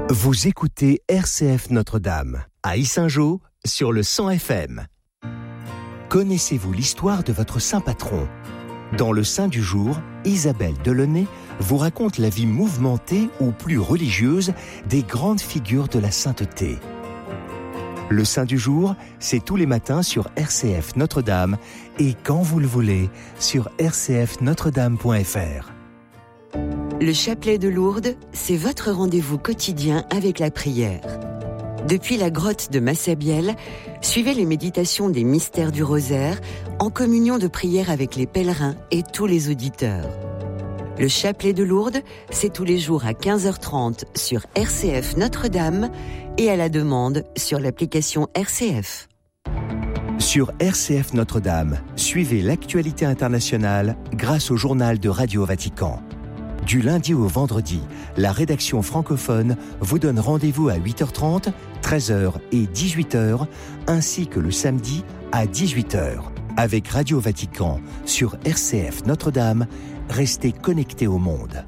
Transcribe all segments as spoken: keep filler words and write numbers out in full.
Vous écoutez R C F Notre-Dame, à Yssingeaux, sur le cent F M. Connaissez-vous l'histoire de votre saint patron ? Dans le Saint du jour, Isabelle Delaunay vous raconte la vie mouvementée ou plus religieuse des grandes figures de la sainteté. Le Saint du jour, c'est tous les matins sur R C F Notre-Dame et quand vous le voulez, sur r c f notre dame point f r. Le chapelet de Lourdes, c'est votre rendez-vous quotidien avec la prière. Depuis la grotte de Massabielle, suivez les méditations des mystères du rosaire en communion de prière avec les pèlerins et tous les auditeurs. Le chapelet de Lourdes, c'est tous les jours à quinze heures trente sur R C F Notre-Dame et à la demande sur l'application R C F. Sur R C F Notre-Dame, suivez l'actualité internationale grâce au journal de Radio Vatican. Du lundi au vendredi, la rédaction francophone vous donne rendez-vous à huit heures trente, treize heures et dix-huit heures, ainsi que le samedi à dix-huit heures. Avec Radio Vatican sur R C F Notre-Dame, restez connectés au monde.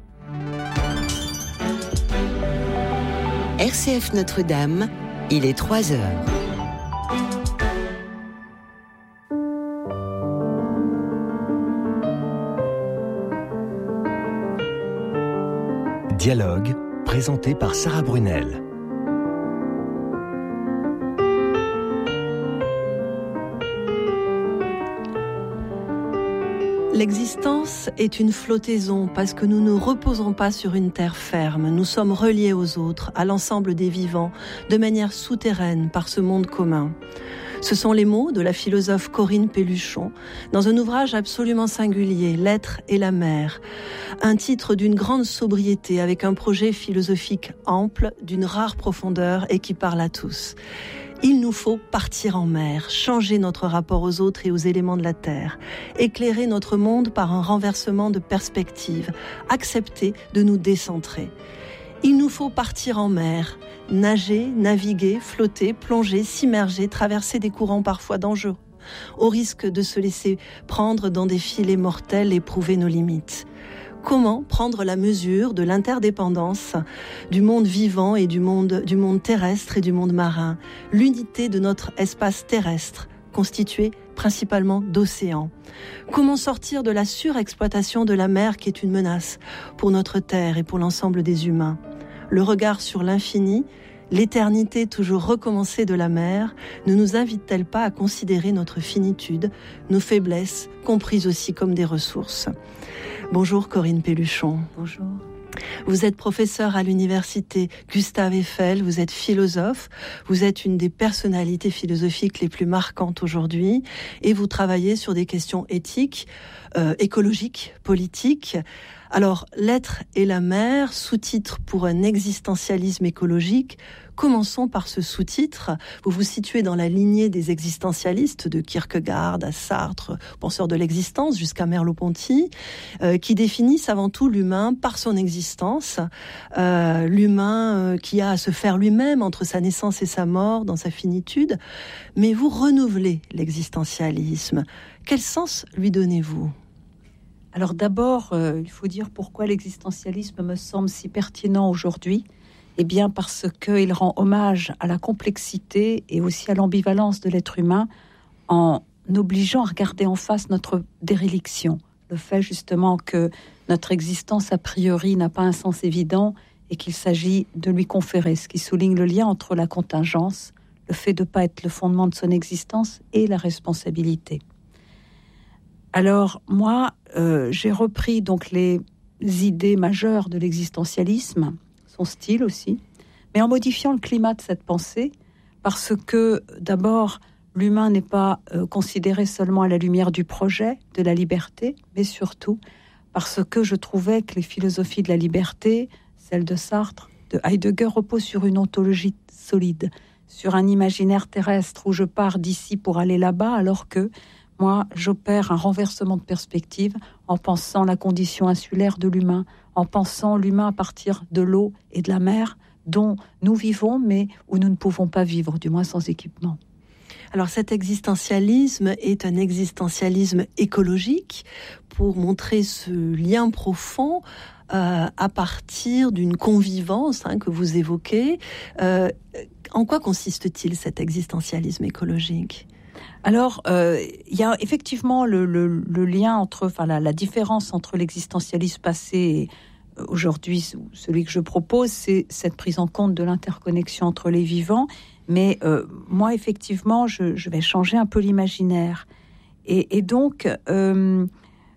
R C F Notre-Dame, il est trois heures. Dialogue, présenté par Sarah Brunel. L'existence est une flottaison parce que nous ne reposons pas sur une terre ferme. Nous sommes reliés aux autres, à l'ensemble des vivants, de manière souterraine par ce monde commun. Ce sont les mots de la philosophe Corinne Pelluchon dans un ouvrage absolument singulier, L'être et la mer, un titre d'une grande sobriété avec un projet philosophique ample, d'une rare profondeur et qui parle à tous. Il nous faut partir en mer, changer notre rapport aux autres et aux éléments de la terre, éclairer notre monde par un renversement de perspective, accepter de nous décentrer. Il nous faut partir en mer, nager, naviguer, flotter, plonger, s'immerger, traverser des courants parfois dangereux, au risque de se laisser prendre dans des filets mortels et prouver nos limites. Comment prendre la mesure de l'interdépendance du monde vivant et du monde, du monde terrestre et du monde marin, l'unité de notre espace terrestre, constitué principalement d'océans. Comment sortir de la surexploitation de la mer qui est une menace pour notre terre et pour l'ensemble des humains. Le regard sur l'infini, l'éternité toujours recommencée de la mer, ne nous invite-t-elle pas à considérer notre finitude, nos faiblesses, comprises aussi comme des ressources ? Bonjour Corinne Pelluchon. Bonjour. Vous êtes professeure à l'université Gustave Eiffel, vous êtes philosophe, vous êtes une des personnalités philosophiques les plus marquantes aujourd'hui et vous travaillez sur des questions éthiques, euh, écologiques, politiques. Alors, l'être et la mer, sous-titre pour un existentialisme écologique. Commençons par ce sous-titre. Vous vous situez dans la lignée des existentialistes, de Kierkegaard à Sartre, penseur de l'existence, jusqu'à Merleau-Ponty, euh, qui définissent avant tout l'humain par son existence, euh, l'humain euh, qui a à se faire lui-même entre sa naissance et sa mort, dans sa finitude. Mais vous renouvelez l'existentialisme. Quel sens lui donnez-vous ? Alors d'abord, euh, il faut dire pourquoi l'existentialisme me semble si pertinent aujourd'hui. Eh bien parce qu'il rend hommage à la complexité et aussi à l'ambivalence de l'être humain en obligeant à regarder en face notre déréliction. Le fait justement que notre existence a priori n'a pas un sens évident et qu'il s'agit de lui conférer, ce qui souligne le lien entre la contingence, le fait de ne pas être le fondement de son existence et la responsabilité. Alors moi, euh, j'ai repris donc les idées majeures de l'existentialisme, son style aussi, mais en modifiant le climat de cette pensée, parce que d'abord, l'humain n'est pas euh, considéré seulement à la lumière du projet, de la liberté, mais surtout parce que je trouvais que les philosophies de la liberté, celles de Sartre, de Heidegger, reposent sur une ontologie solide, sur un imaginaire terrestre où je pars d'ici pour aller là-bas, alors que moi, j'opère un renversement de perspective en pensant la condition insulaire de l'humain, en pensant l'humain à partir de l'eau et de la mer dont nous vivons, mais où nous ne pouvons pas vivre, du moins sans équipement. Alors cet existentialisme est un existentialisme écologique pour montrer ce lien profond euh, à partir d'une convivence hein, que vous évoquez. Euh, en quoi consiste-t-il cet existentialisme écologique ? Alors, euh, il y a effectivement le, le, le lien entre, enfin la, la différence entre l'existentialisme passé et aujourd'hui celui que je propose, c'est cette prise en compte de l'interconnexion entre les vivants. Mais euh, moi, effectivement, je, je vais changer un peu l'imaginaire. Et, et donc, euh,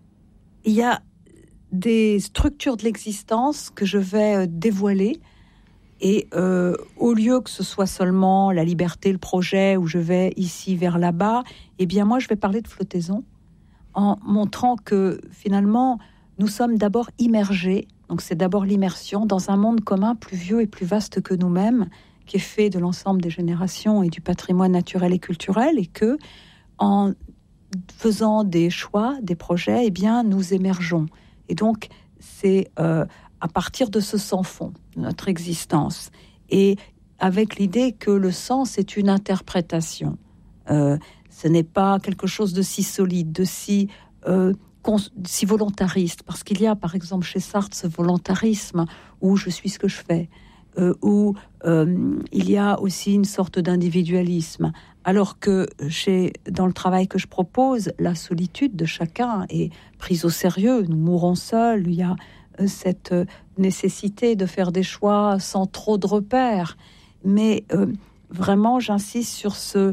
il y a des structures de l'existence que je vais dévoiler. Et euh, au lieu que ce soit seulement la liberté, le projet, où je vais ici vers là-bas, eh bien moi, je vais parler de flottaison en montrant que finalement, nous sommes d'abord immergés. Donc c'est d'abord l'immersion dans un monde commun plus vieux et plus vaste que nous-mêmes, qui est fait de l'ensemble des générations et du patrimoine naturel et culturel, et que en faisant des choix, des projets, eh bien nous émergeons. Et donc c'est euh, à partir de ce sans fond, de notre existence, et avec l'idée que le sens est une interprétation. Euh, ce n'est pas quelque chose de si solide, de si, euh, cons- si volontariste, parce qu'il y a par exemple chez Sartre ce volontarisme où je suis ce que je fais, euh, où euh, il y a aussi une sorte d'individualisme, alors que chez, dans le travail que je propose, la solitude de chacun est prise au sérieux. Nous mourons seuls, il y a cette nécessité de faire des choix sans trop de repères. Mais euh, vraiment, j'insiste sur ce...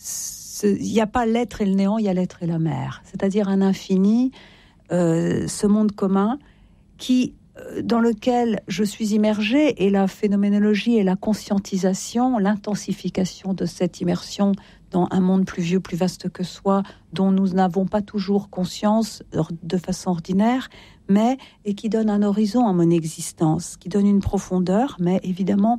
Il n'y a pas l'être et le néant, il y a l'être et la mer. C'est-à-dire un infini, euh, ce monde commun qui, euh, dans lequel je suis immergée, et la phénoménologie et la conscientisation, l'intensification de cette immersion dans un monde plus vieux, plus vaste que soi, dont nous n'avons pas toujours conscience de façon ordinaire, mais et qui donne un horizon à mon existence, qui donne une profondeur, mais évidemment,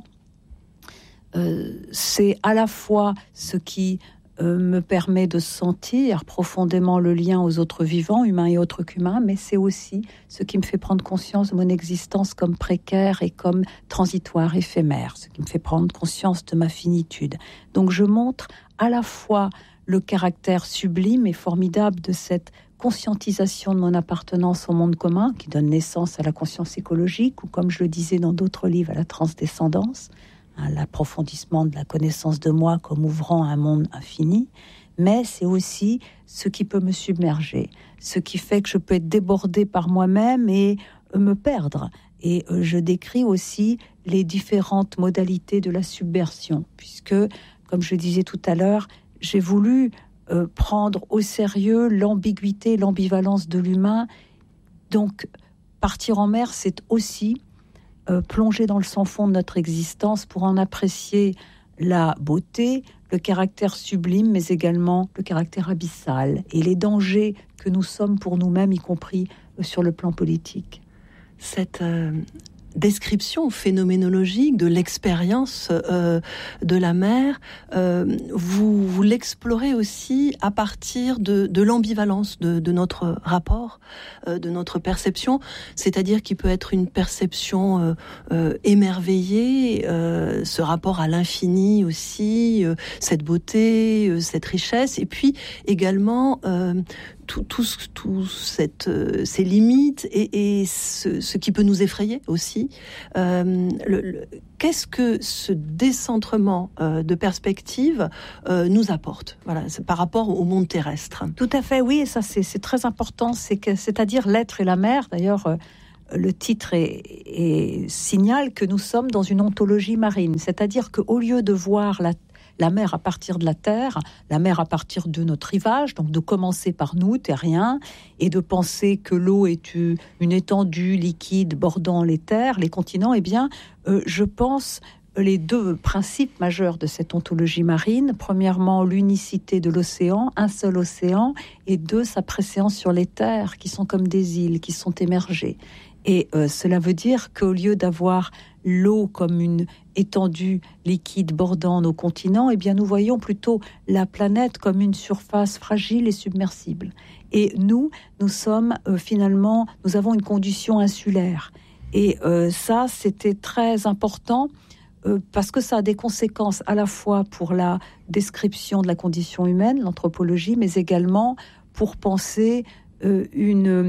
euh, c'est à la fois ce qui euh, me permet de sentir profondément le lien aux autres vivants, humains et autres qu'humains, mais c'est aussi ce qui me fait prendre conscience de mon existence comme précaire et comme transitoire, éphémère, ce qui me fait prendre conscience de ma finitude. Donc je montre à la fois le caractère sublime et formidable de cette conscientisation de mon appartenance au monde commun, qui donne naissance à la conscience écologique, ou comme je le disais dans d'autres livres, à la transdescendance, à l'approfondissement de la connaissance de moi comme ouvrant un monde infini, mais c'est aussi ce qui peut me submerger, ce qui fait que je peux être débordée par moi-même et me perdre. Et je décris aussi les différentes modalités de la submersion, puisque, comme je disais tout à l'heure, j'ai voulu euh, prendre au sérieux l'ambiguïté, l'ambivalence de l'humain. Donc, partir en mer, c'est aussi euh, plonger dans le sans-fond de notre existence pour en apprécier la beauté, le caractère sublime, mais également le caractère abyssal et les dangers que nous sommes pour nous-mêmes, y compris euh, sur le plan politique. Cette euh, description phénoménologique de l'expérience euh, de la mer, euh, vous, vous l'explorez aussi à partir de, de l'ambivalence de, de notre rapport, euh, de notre perception, c'est-à-dire qu'il peut être une perception euh, euh, émerveillée, euh, ce rapport à l'infini aussi, euh, cette beauté, euh, cette richesse, et puis également euh, tout, tout, tout cette, euh, ces limites et, et ce, ce qui peut nous effrayer aussi. Euh, le, le, qu'est-ce que ce décentrement euh, de perspective euh, nous apporte, voilà, c'est par rapport au monde terrestre? Tout à fait, oui, et ça c'est, c'est très important, c'est que, c'est-à-dire l'être et la mer. D'ailleurs, euh, le titre est, est, signale que nous sommes dans une ontologie marine, c'est-à-dire qu'au lieu de voir la la mer à partir de la terre, la mer à partir de notre rivage, donc de commencer par nous, terriens, et de penser que l'eau est une étendue liquide bordant les terres, les continents, eh bien, euh, je pense les deux principes majeurs de cette ontologie marine. Premièrement, l'unicité de l'océan, un seul océan, et deux, sa préséance sur les terres, qui sont comme des îles, qui sont émergées. Et euh, cela veut dire qu'au lieu d'avoir l'eau comme une étendue liquide bordant nos continents, eh bien nous voyons plutôt la planète comme une surface fragile et submersible. Et nous, nous sommes euh, finalement, nous avons une condition insulaire. Et euh, ça, c'était très important euh, parce que ça a des conséquences à la fois pour la description de la condition humaine, l'anthropologie, mais également pour penser euh, une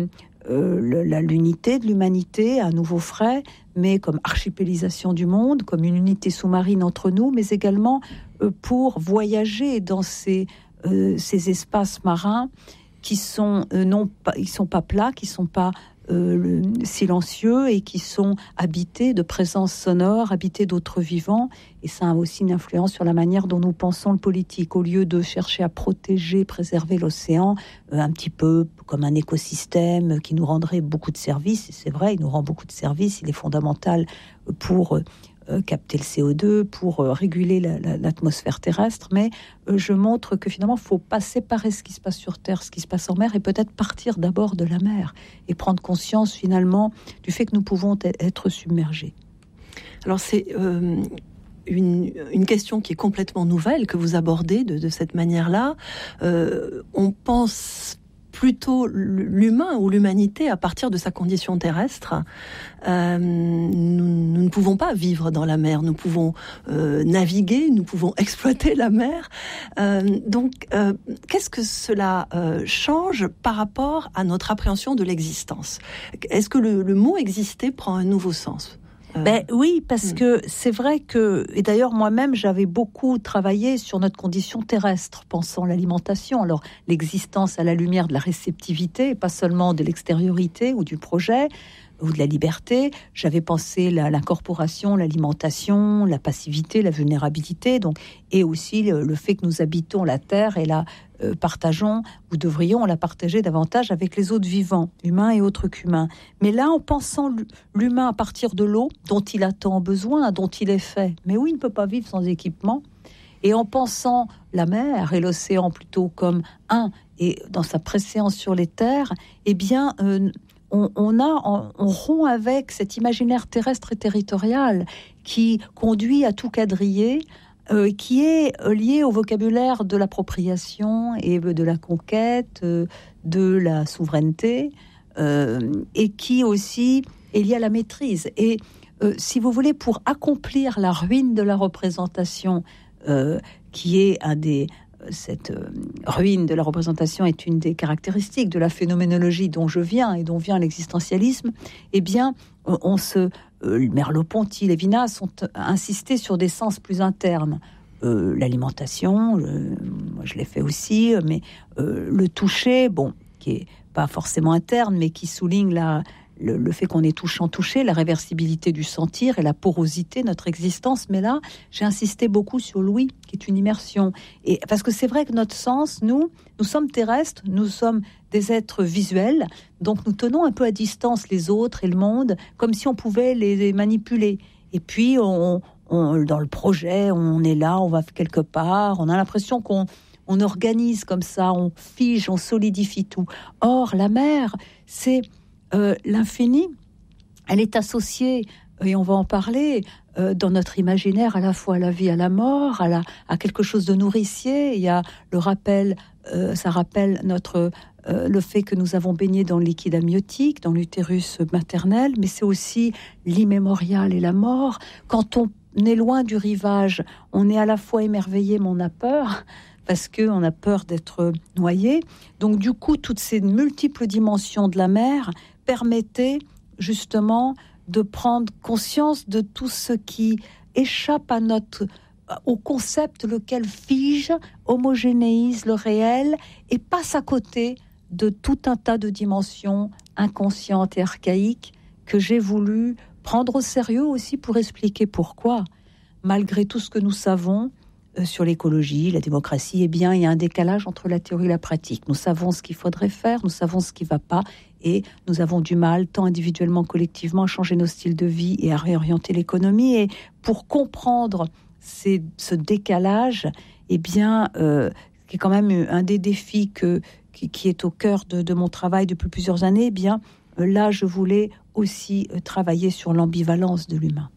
euh, le, la, l'unité de l'humanité à nouveau frais, mais comme archipélisation du monde, comme une unité sous-marine entre nous, mais également euh, pour voyager dans ces, euh, ces espaces marins qui sont euh, non pas, ils sont pas plats, qui sont pas euh, silencieux et qui sont habités de présences sonores, habités d'autres vivants. Et ça a aussi une influence sur la manière dont nous pensons le politique. Au lieu de chercher à protéger, préserver l'océan, euh, un petit peu comme un écosystème qui nous rendrait beaucoup de services, et c'est vrai, il nous rend beaucoup de services, il est fondamental pour euh, Euh, capter le C O deux, pour euh, réguler la, la, l'atmosphère terrestre, mais euh, je montre que finalement, il ne faut pas séparer ce qui se passe sur Terre, ce qui se passe en mer, et peut-être partir d'abord de la mer, et prendre conscience finalement du fait que nous pouvons t- être submergés. Alors c'est euh, une, une question qui est complètement nouvelle, que vous abordez de, de cette manière-là. Euh, on pense plutôt l'humain ou l'humanité à partir de sa condition terrestre. Euh, nous, nous ne pouvons pas vivre dans la mer, nous pouvons euh, naviguer, nous pouvons exploiter la mer. Euh, donc, euh, qu'est-ce que cela euh, change par rapport à notre appréhension de l'existence ? Est-ce que le, le mot exister prend un nouveau sens ? Ben oui, parce que c'est vrai que, et d'ailleurs moi-même j'avais beaucoup travaillé sur notre condition terrestre, pensant l'alimentation, alors l'existence à la lumière de la réceptivité, pas seulement de l'extériorité ou du projet, ou de la liberté. J'avais pensé la, l'incorporation, l'alimentation, la passivité, la vulnérabilité, donc, et aussi le, le fait que nous habitons la Terre et la euh, partageons, ou devrions la partager davantage avec les autres vivants, humains et autres qu'humains. Mais là, en pensant l'humain à partir de l'eau, dont il a tant besoin, dont il est fait, mais oui, il ne peut pas vivre sans équipement, et en pensant la mer et l'océan plutôt comme un, et dans sa préséance sur les terres, eh bien... Euh, On, on, a, on, on rompt avec cet imaginaire terrestre et territorial qui conduit à tout quadriller, euh, qui est lié au vocabulaire de l'appropriation et de la conquête, euh, de la souveraineté, euh, et qui aussi est lié à la maîtrise. Et euh, si vous voulez, pour accomplir la ruine de la représentation, euh, qui est un des... Cette euh, ruine de la représentation est une des caractéristiques de la phénoménologie dont je viens et dont vient l'existentialisme. Eh bien, on, on se, euh, Merleau-Ponty, Lévinas ont insisté sur des sens plus internes. Euh, l'alimentation, euh, moi je l'ai fait aussi, mais euh, le toucher, bon, qui est pas forcément interne, mais qui souligne la Le, le fait qu'on est touchant touché, la réversibilité du sentir et la porosité de notre existence. Mais là, j'ai insisté beaucoup sur l'ouïe, qui est une immersion. Et parce que c'est vrai que notre sens, nous, nous sommes terrestres, nous sommes des êtres visuels, donc nous tenons un peu à distance les autres et le monde, comme si on pouvait les, les manipuler. Et puis, on, on, dans le projet, on est là, on va quelque part, on a l'impression qu'on on organise comme ça, on fige, on solidifie tout. Or, la mer, c'est... Euh, l'infini, elle est associée, et on va en parler, euh, dans notre imaginaire à la fois à la vie, à la mort, à, la, à quelque chose de nourricier. Il y a le rappel, euh, ça rappelle notre, euh, le fait que nous avons baigné dans le liquide amniotique, dans l'utérus maternel, mais c'est aussi l'immémorial et la mort. Quand on est loin du rivage, on est à la fois émerveillé, mais on a peur, parce qu'on a peur d'être noyé. Donc du coup, toutes ces multiples dimensions de la mer permettaient justement de prendre conscience de tout ce qui échappe à notre, au concept lequel fige, homogénéise le réel et passe à côté de tout un tas de dimensions inconscientes et archaïques que j'ai voulu prendre au sérieux aussi pour expliquer pourquoi, malgré tout ce que nous savons, sur l'écologie, la démocratie, eh bien, il y a un décalage entre la théorie et la pratique. Nous savons ce qu'il faudrait faire, nous savons ce qui ne va pas, et nous avons du mal, tant individuellement que collectivement, à changer nos styles de vie et à réorienter l'économie. Et pour comprendre ces, ce décalage, eh bien, euh, qui est quand même un des défis que, qui, qui est au cœur de, de mon travail depuis plusieurs années, eh bien, euh, là, je voulais aussi euh, travailler sur l'ambivalence de l'humain.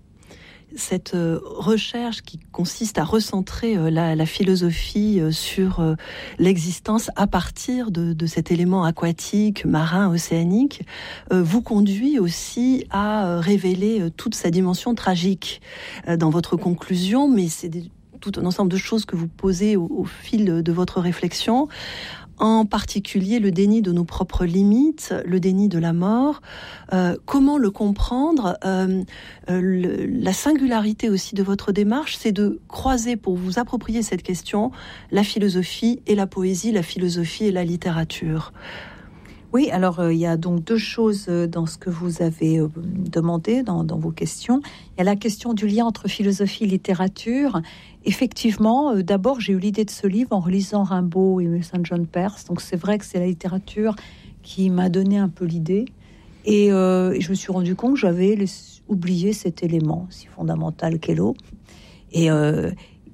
Cette euh, recherche qui consiste à recentrer euh, la, la philosophie euh, sur euh, l'existence à partir de, de cet élément aquatique, marin, océanique, euh, vous conduit aussi à euh, révéler euh, toute sa dimension tragique euh, dans votre conclusion, mais c'est des, tout un ensemble de choses que vous posez au, au fil de votre réflexion. en particulier le déni de nos propres limites, le déni de la mort. Euh, comment le comprendre ? euh, euh, le, La singularité aussi de votre démarche, c'est de croiser, pour vous approprier cette question, la philosophie et la poésie, la philosophie et la littérature. Oui, alors euh, il y a donc deux choses dans ce que vous avez euh, demandé dans, dans vos questions. Il y a la question du lien entre philosophie et littérature. Effectivement, euh, d'abord j'ai eu l'idée de ce livre en relisant Rimbaud et Saint John Perse. Donc c'est vrai que c'est la littérature qui m'a donné un peu l'idée. Et, euh, et je me suis rendu compte que j'avais les, oublié cet élément si fondamental qu'est l'eau. Et, euh,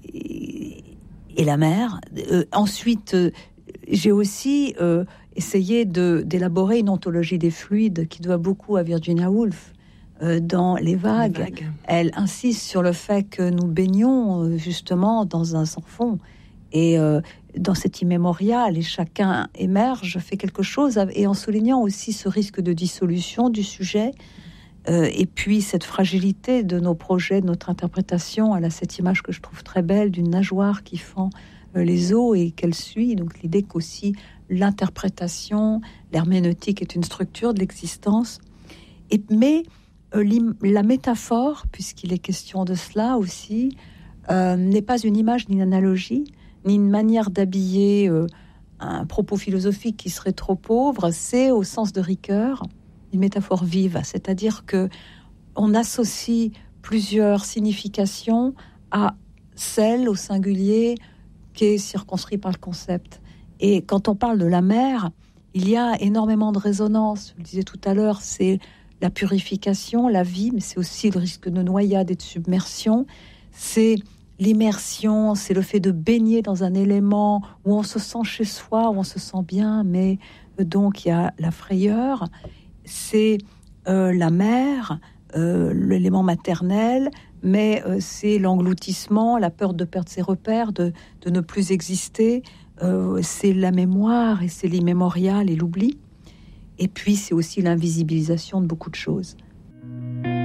et, et la mer. Euh, ensuite, euh, j'ai aussi... Euh, essayer de, d'élaborer une ontologie des fluides qui doit beaucoup à Virginia Woolf euh, dans Les Vagues. Les vagues. Elle insiste sur le fait que nous baignons euh, justement dans un sans fond et euh, dans cet immémorial, et chacun émerge, fait quelque chose, et en soulignant aussi ce risque de dissolution du sujet euh, et puis cette fragilité de nos projets, de notre interprétation. Elle a cette image que je trouve très belle d'une nageoire qui fend euh, les eaux et qu'elle suit, donc l'idée qu'aussi l'interprétation, l'herméneutique est une structure de l'existence. Et, mais euh, la métaphore, puisqu'il est question de cela aussi, euh, n'est pas une image ni une analogie, ni une manière d'habiller euh, un propos philosophique qui serait trop pauvre. C'est, au sens de Ricoeur, une métaphore vive, c'est-à-dire que on associe plusieurs significations à celle, au singulier, qui est circonscrit par le concept. Et quand on parle de la mer, il y a énormément de résonance. Je le disais tout à l'heure, c'est la purification, la vie, mais c'est aussi le risque de noyade et de submersion. C'est l'immersion, c'est le fait de baigner dans un élément où on se sent chez soi, où on se sent bien, mais donc il y a la frayeur. C'est euh, la mer, euh, l'élément maternel, mais euh, c'est l'engloutissement, la peur de perdre ses repères, de, de ne plus exister. Euh, c'est la mémoire et c'est l'immémorial et l'oubli. Et puis c'est aussi l'invisibilisation de beaucoup de choses.